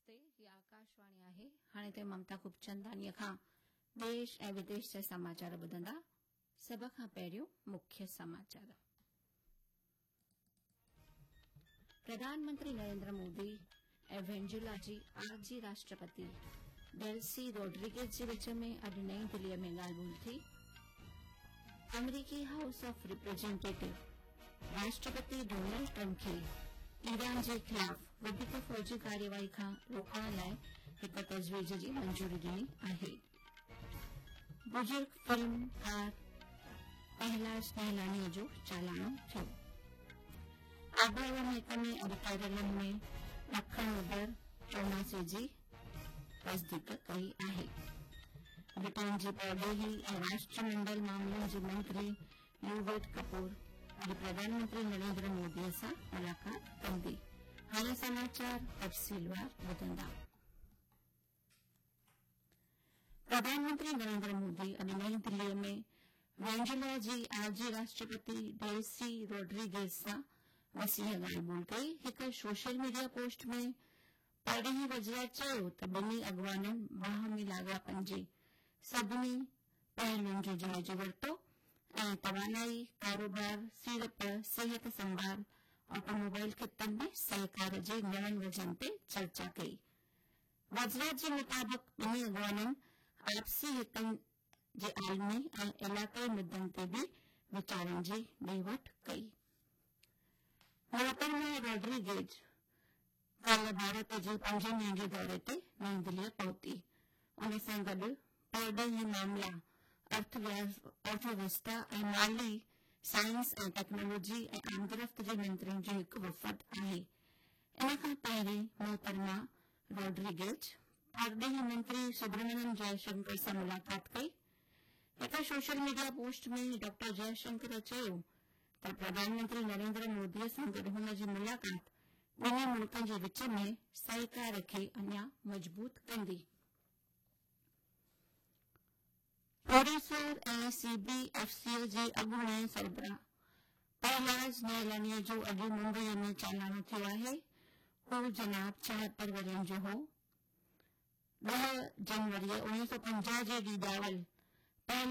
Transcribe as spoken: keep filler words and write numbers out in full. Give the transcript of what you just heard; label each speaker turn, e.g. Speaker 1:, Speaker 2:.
Speaker 1: नमस्ते, ये आकाशवाणी आहे। हाणे ते ममता खूबचंदानी खां देश ऐं विदेश जा समाचार ॿुधंदा। सभ खां पहिरियों मुख्य समाचार। प्रधानमंत्री नरेंद्र मोदी ऐं वेनेजुएला जी आरजी राष्ट्रपति डेल्सी रोड्रिगेज जे विच में अॼु नई दिल्लीअ में ॻाल्हि ॿोलि थी। अमरीकी हाउस ऑफ रिप्रेजेंटेटिव राष्ट्रपति डोनाल्ड ट्रंप खे ईरान जे ख़िलाफ़ वधीक फौजी कार्यवाही खां रोकण लाइ हिक तजवीज़ जी मंजूरी ॾिनी आहे। बुजुर्ग फिल्मकार पहलाज नहलानीअ जो चालाणो थियो। आबहवा महकमे अॼु केरल में ॾखण ओभर चौमासे जी तस्दीक कई आहे। ब्रिटेन जे परॾेही ऐं राष्ट्रमंडल मामलनि जे मंत्री यूवेट कपूर अॼु प्रधानमंत्री नरेंद्र मोदीअ सां मुलाक़ात कंदी। हाणे समाचार तफ़सीलवार ॿुधंदा। प्रधानमंत्री नरेंद्र मोदी अॼु नई दिल्लीअ में वेनेजुएला जी आरजी राष्ट्रपति डेल्सी रोड्रिगेज सां वसीह ॻाल्हि ॿोलि कई। हिक सोशल मीडिया पोस्ट में परॾेही वज़ीर चयो त ॿिन्ही अॻवाननि बाहमी लाॻापनि जे सभिनी पहलुनि जो जाइज़ो वरितो ऐं तवानाई, कारोबार, सीड़प, सिहत संभाल, ऑटोमोबाइल खितनि में सहकार जे नवनि वजहनि ते चर्चा कई। वज़ीरात जे मुताबिक़ ॿिन्ही अॻवाननि आपसी हितनि जे आलमी ऐं इलाक़ाई मुद्दनि ते बि वीचारनि जी ॾे वठि कई। मोहतरमा रोड्रिगेज कल्ह भारत जे पंज ॾींहनि जे दौरे ते नई दिल्ली पहुती। उन सां गॾु परॾेही मामला, अर्थव्यवस्था ऐं माली, साइंस ऐं टेक्नोलॉजी ऐं आमदरफ़्त जे मंत्रियुनि जो हिकु वफ़द आहे। इन खां पहिरीं मोहतरमा रोड्रिगेज परॾेही मंत्री सुब्रमण्यम जयशंकर सां मुलाक़ात कई। हिक सोशल मीडिया पोस्ट में डॉक्टर जयशंकर चयो त प्रधानमंत्री नरेंद्र मोदीअ सां गॾु हुन जी मुलाक़ात ॿिन्ही मुल्कनि जे विच में सहकार खे अञा मज़बूत कंदी। प्रोड्यूसर ऐं सीबीएफसी जे अॻूणे सरबराह पहलाज नहलानीअ जो अॼु मुंबईअ में चालाणो थियो आहे। हू जनाब चोहतरि वरियनि जो हो। ॾह जनवरी उणिवीह सौ पंजाह जे ॾींहुं ॾावल